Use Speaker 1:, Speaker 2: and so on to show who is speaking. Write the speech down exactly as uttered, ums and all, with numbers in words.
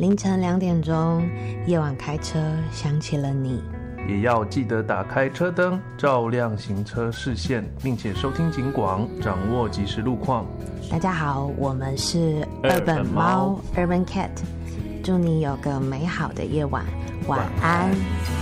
Speaker 1: 凌晨两点钟，夜晚开车想起了你，
Speaker 2: 也要记得打开车灯，照亮行车视线，并且收听警广，掌握即时路况。
Speaker 1: 大家好，我们是二本猫 Urban Cat， 祝你有个美好的夜晚，晚安。